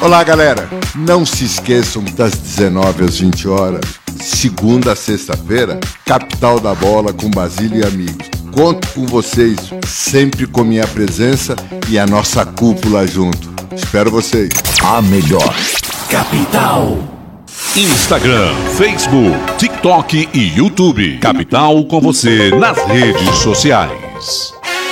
Olá, galera. Não se esqueçam das 19 às 20 horas, segunda a sexta-feira, Capital da Bola com Basílio e amigos. Conto com vocês, sempre com minha presença e a nossa cúpula junto. Espero vocês. A melhor Capital. Instagram, Facebook, TikTok e YouTube. Capital com você nas redes sociais.